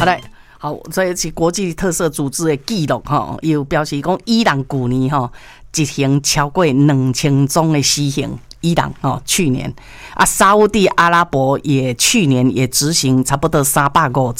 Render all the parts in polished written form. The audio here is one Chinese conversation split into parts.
好来。好，这是国际特色组织的记录哈，又表示讲伊朗去年哈执行超过2000宗的死刑。伊朗去年沙烏地阿拉伯也去年也执行差不多350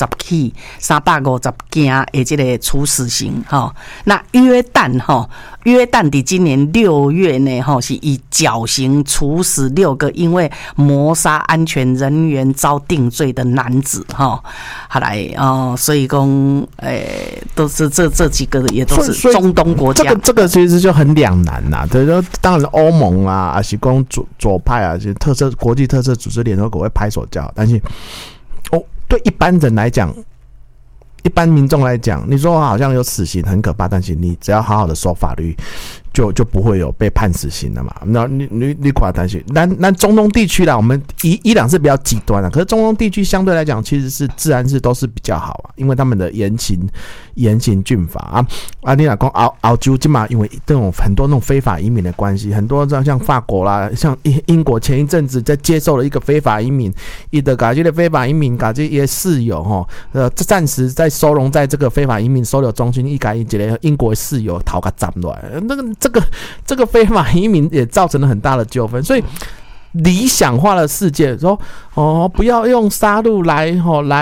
件的这个处死刑哈。那约旦在今年6月呢是以绞刑处死6个因为谋杀安全人员遭定罪的男子哈。好来所以讲都是这几个也都是中东国家。 这个其实就很两难呐。对，当然欧盟啊，还是讲左派啊，就国际特色组织联合国会拍手叫好，但是对一般人来讲，一般民众来讲，你说好像有死刑很可怕，但是你只要好好的守法律，就不会有被判死刑的嘛。那你夸担心，那中东地区啦，我们伊朗是比较极端的，可是中东地区相对来讲，其实是治安是都是比较好啊，因为他们的严刑峻法啊。你讲澳洲今嘛，因为这种很多那种非法移民的关系，很多像法国啦，像英国前一阵子在接受了一个非法移民，伊的把这个非法移民把这些室友暂时在收容在这个非法移民收留中心，一个英国室友逃个斩乱，这个非法移民也造成了很大的纠纷，所以理想化的世界说不要用杀戮来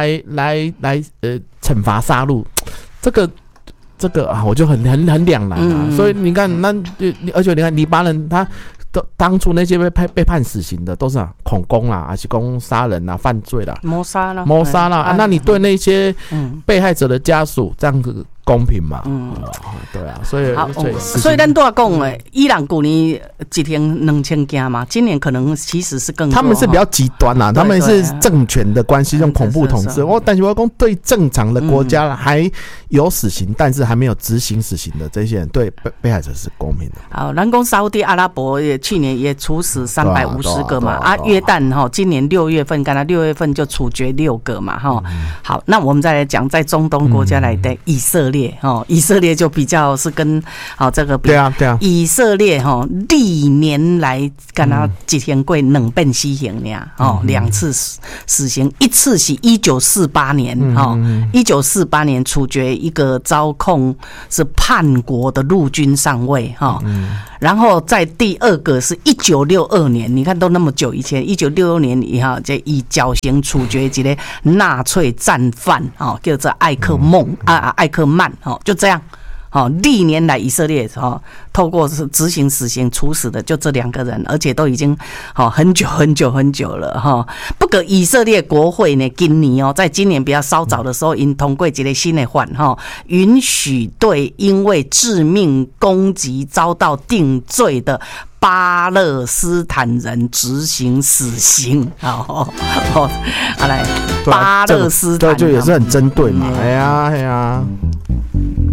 惩罚杀戮，这个我就很两难啊。所以你看而且你看黎巴嫩他当初那些被判死刑的都是恐攻啦，还是攻杀人啦、犯罪啦、谋杀啦那你对那些被害者的家属这样子公平嘛？对啊，所以咱都要讲诶，伊朗去年一天2000件嘛，今年可能其实是更多。 他们是比较极端啦，他们是政权的关系，用恐怖统治。但是我讲对正常的国家还有死刑，但是还没有执行死刑的这些人，对被害者是公平的。好， 咱讲沙烏地阿拉伯也去年也处死350个嘛，约旦今年6月份，刚才6月份就处决6个嘛哈。好，那我们再来讲，在中东国家来的以色列。以色列就比较是跟这个比对啊， 以色列历年来跟他执行过2遍死刑2次死刑，一次是1948年1948年处决一个遭控是叛国的陆军上尉然后在第二个是1962年，你看都那么久以前，1966年以绞刑处决一个纳粹战犯叫做艾克曼就这样。历年来以色列透过执行死刑处死的就这2个人，而且都已经很久了不过以色列国会呢，今年在今年比较稍早的时候，因通过一个新的法允许对因为致命攻击遭到定罪的巴勒斯坦人执行死刑。好来，巴勒斯坦对，就也是很针对嘛。哎呀。